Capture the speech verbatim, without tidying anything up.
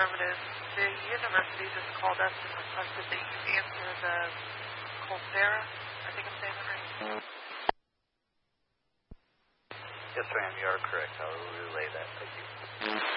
Affirmative. The university just called us and requested that you answer the Colsera. I think I'm saying that right. Yes, ma'am, you are correct. I'll relay that. Thank you.